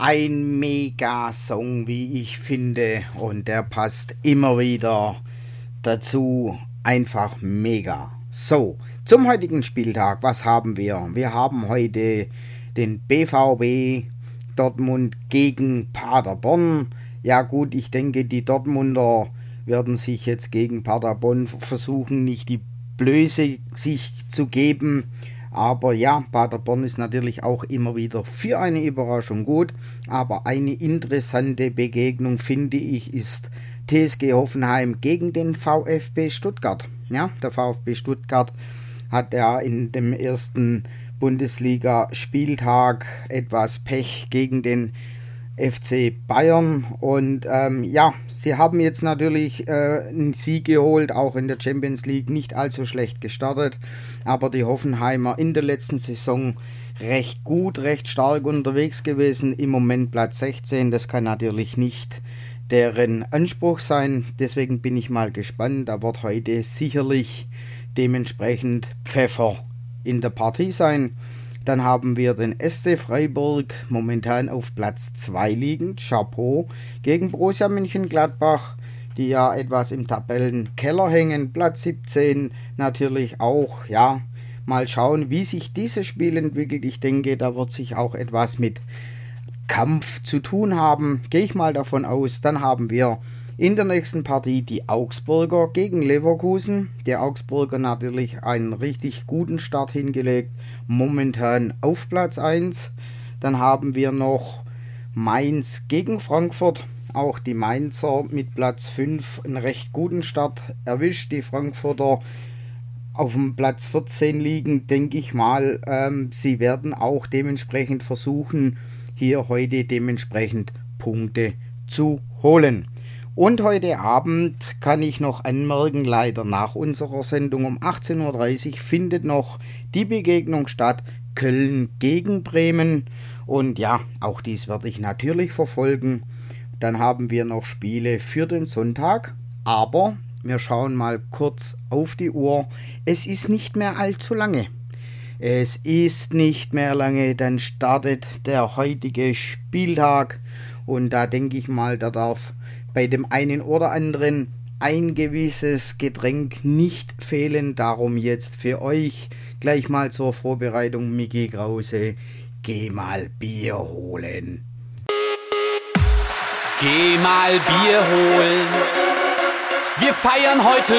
Ein Mega-Song, wie ich finde, und der passt immer wieder dazu. Einfach mega. So, zum heutigen Spieltag, was haben wir? Wir haben heute den BVB Dortmund gegen Paderborn. Ja gut, ich denke, die Dortmunder werden sich jetzt gegen Paderborn versuchen, nicht die Blöße sich zu geben. Aber ja, Paderborn ist natürlich auch immer wieder für eine Überraschung gut. Aber eine interessante Begegnung, finde ich, ist TSG Hoffenheim gegen den VfB Stuttgart. Ja, der VfB Stuttgart hat ja in dem ersten Bundesliga-Spieltag etwas Pech gegen den FC Bayern. Und ja, sie haben jetzt natürlich einen Sieg geholt, auch in der Champions League nicht allzu schlecht gestartet. Aber die Hoffenheimer in der letzten Saison recht gut, recht stark unterwegs gewesen. Im Moment Platz 16, das kann natürlich nicht deren Anspruch sein. Deswegen bin ich mal gespannt. Da wird heute sicherlich dementsprechend Pfeffer in der Partie sein. Dann haben wir den SC Freiburg, momentan auf Platz 2 liegend, Chapeau, gegen Borussia Mönchengladbach, die ja etwas im Tabellenkeller hängen, Platz 17 natürlich auch, ja, mal schauen, wie sich dieses Spiel entwickelt. Ich denke, da wird sich auch etwas mit Kampf zu tun haben, gehe ich mal davon aus. Dann haben wir in der nächsten Partie die Augsburger gegen Leverkusen. Der Augsburger natürlich einen richtig guten Start hingelegt, momentan auf Platz 1. Dann haben wir noch Mainz gegen Frankfurt. Auch die Mainzer mit Platz 5 einen recht guten Start erwischt. Die Frankfurter auf dem Platz 14 liegen, denke ich mal. Sie werden auch dementsprechend versuchen, hier heute dementsprechend Punkte zu holen. Und heute Abend kann ich noch anmerken, leider nach unserer Sendung um 18.30 Uhr findet noch die Begegnung statt, Köln gegen Bremen. Und ja, auch dies werde ich natürlich verfolgen. Dann haben wir noch Spiele für den Sonntag, aber wir schauen mal kurz auf die Uhr. Es ist nicht mehr allzu lange. Es ist nicht mehr lange, dann startet der heutige Spieltag. Und da denke ich mal, da darf bei dem einen oder anderen ein gewisses Getränk nicht fehlen. Darum jetzt für euch gleich mal zur Vorbereitung Micky Krause. Geh mal Bier holen. Geh mal Bier holen. Wir feiern heute